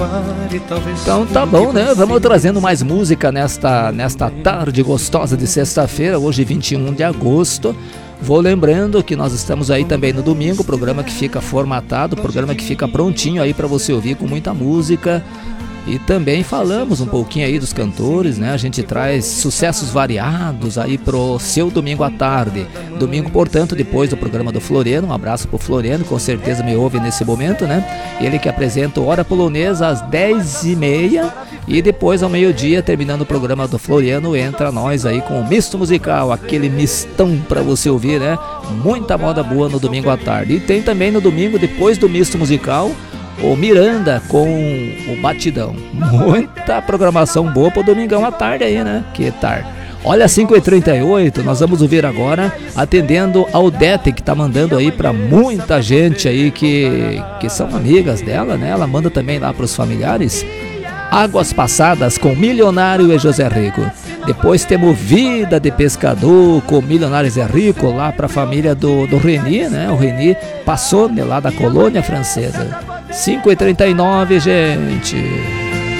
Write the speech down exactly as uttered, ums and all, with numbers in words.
Então tá bom, né? Vamos trazendo mais música nesta, nesta tarde gostosa de sexta-feira, hoje vinte e um de agosto. Vou lembrando que nós estamos aí também no domingo, programa que fica formatado, programa que fica prontinho aí para você ouvir com muita música. E também falamos um pouquinho aí dos cantores, né? A gente traz sucessos variados aí pro seu domingo à tarde. Domingo, portanto, depois do programa do Floriano. Um abraço pro Floriano, com certeza me ouve nesse momento, né? Ele que apresenta o Hora Polonesa às dez e meia. E depois, ao meio-dia, terminando o programa do Floriano, entra nós aí com o misto musical, aquele mistão pra você ouvir, né? Muita moda boa no domingo à tarde. E tem também no domingo, depois do misto musical, o Miranda com o Batidão. Muita programação boa pro domingão à tarde aí, né? Que tarde. Olha, cinco e trinta e oito, nós vamos ouvir agora, atendendo a Odete, que tá mandando aí pra muita gente aí que, que são amigas dela, né? Ela manda também lá pros familiares. Águas Passadas com Milionário e José Rico. Depois temos Vida de Pescador com Milionário e José Rico, lá pra família do, do Reni, né? O Reni passou de lá da colônia francesa. cinco e trinta e nove, gente.